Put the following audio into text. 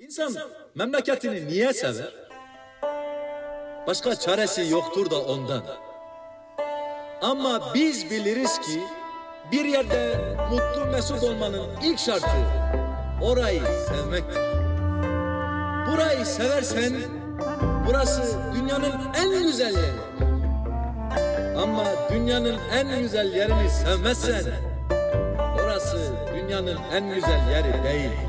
İnsan memleketini niye sever? Başka çaresi yoktur da ondan. Ama biz biliriz ki bir yerde mutlu mesut olmanın ilk şartı orayı sevmektir. Burayı seversen burası dünyanın en güzel yeri. Ama dünyanın en güzel yerini sevmezsen orası dünyanın en güzel yeri değil.